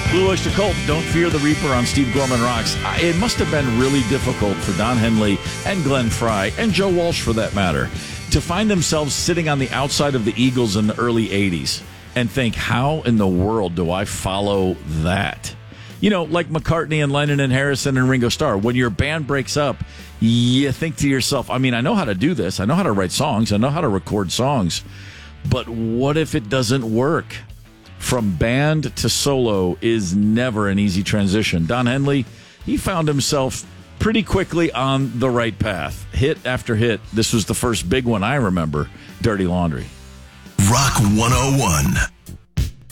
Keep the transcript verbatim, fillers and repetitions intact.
Blue Oyster Cult, Don't Fear the Reaper on Steve Gorman Rocks. It must have been really difficult for Don Henley and Glenn Frey, and Joe Walsh for that matter, to find themselves sitting on the outside of the Eagles in the early eighties and think, how in the world do I follow that? You know, like McCartney and Lennon and Harrison and Ringo Starr. When your band breaks up, you think to yourself, I mean, I know how to do this. I know how to write songs. I know how to record songs. But what if it doesn't work? From band to solo is never an easy transition. Don Henley, he found himself pretty quickly on the right path. Hit after hit. This was the first big one I remember, Dirty Laundry. Rock one oh one.